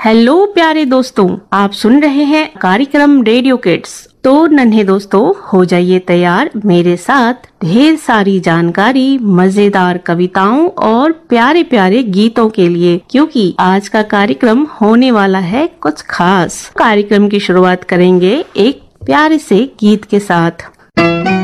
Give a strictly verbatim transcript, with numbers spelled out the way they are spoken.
Hello प्यारे दोस्तों, आप सुन रहे हैं कार्यक्रम रेडियो किड्स। तो नन्हे दोस्तों, हो जाइए तैयार मेरे साथ ढेर सारी जानकारी, मजेदार कविताओं और प्यारे प्यारे गीतों के लिए, क्योंकि आज का कार्यक्रम होने वाला है कुछ खास। कार्यक्रम की शुरुआत करेंगे एक प्यारे से गीत के साथ।